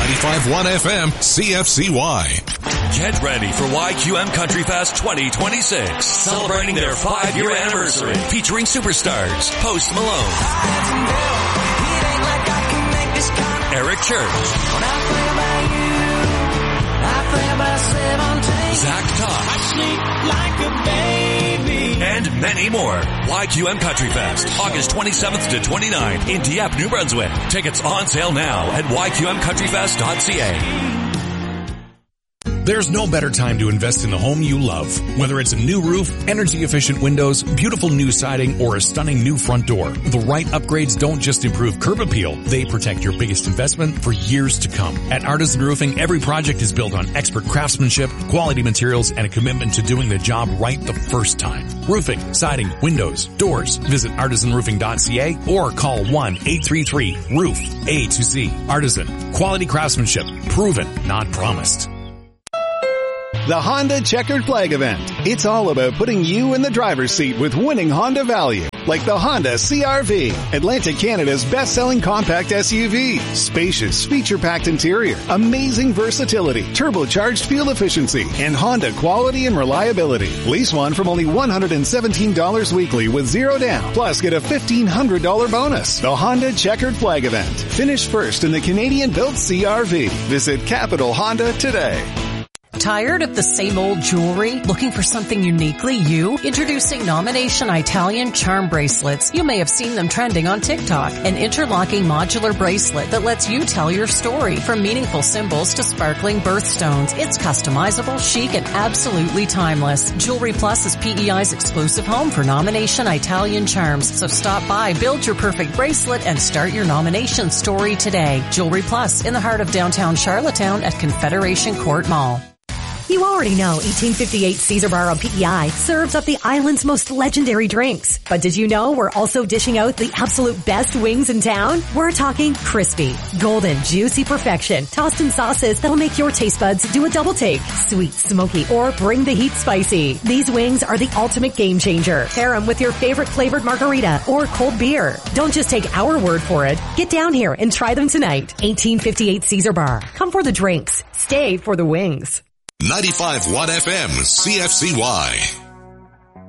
95.1 FM CFCY. Get ready for YQM Country Fest 2026, celebrating their 5-year anniversary, featuring superstars Post Malone, Eric Church, Zach Todd, and many more. YQM Country Fest, August 27th to 29th in Dieppe, New Brunswick. Tickets on sale now at yqmcountryfest.ca. There's no better time to invest in the home you love. Whether it's a new roof, energy-efficient windows, beautiful new siding, or a stunning new front door, the right upgrades don't just improve curb appeal, they protect your biggest investment for years to come. At Artisan Roofing, every project is built on expert craftsmanship, quality materials, and a commitment to doing the job right the first time. Roofing, siding, windows, doors. Visit artisanroofing.ca or call 1-833-ROOF, A to Z. Artisan. Quality craftsmanship. Proven, not promised. The Honda Checkered Flag Event. It's all about putting you in the driver's seat with winning Honda value. Like the Honda CR-V, Atlantic Canada's best-selling compact SUV. Spacious, feature-packed interior, amazing versatility, turbocharged fuel efficiency, and Honda quality and reliability. Lease one from only $117 weekly with zero down. Plus, get a $1,500 bonus. The Honda Checkered Flag Event. Finish first in the Canadian-built CR-V. Visit Capital Honda today. Tired of the same old jewelry? Looking for something uniquely you? Introducing Nomination Italian Charm Bracelets. You may have seen them trending on TikTok. An interlocking modular bracelet that lets you tell your story. From meaningful symbols to sparkling birthstones, it's customizable, chic, and absolutely timeless. Jewelry Plus is PEI's exclusive home for Nomination Italian Charms. So stop by, build your perfect bracelet, and start your nomination story today. Jewelry Plus in the heart of downtown Charlottetown at Confederation Court Mall. You already know 1858 Caesar Bar on PEI serves up the island's most legendary drinks. But did you know we're also dishing out the absolute best wings in town? We're talking crispy, golden, juicy perfection, tossed in sauces that'll make your taste buds do a double take. Sweet, smoky, or bring the heat spicy. These wings are the ultimate game changer. Pair them with your favorite flavored margarita or cold beer. Don't just take our word for it. Get down here and try them tonight. 1858 Caesar Bar. Come for the drinks. Stay for the wings. 95.1 FM CFCY.